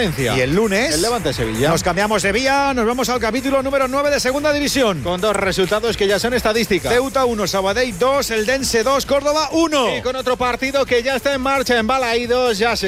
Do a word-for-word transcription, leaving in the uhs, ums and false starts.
Valencia. Y el lunes el Levante-Sevilla. Nos cambiamos de vía, nos vamos al capítulo número nueve de Segunda División. Con dos resultados que ya son estadística. Ceuta uno, Sabadell dos, Eldense dos, Córdoba uno. Y con otro partido que ya está en marcha en Balaídos, ya se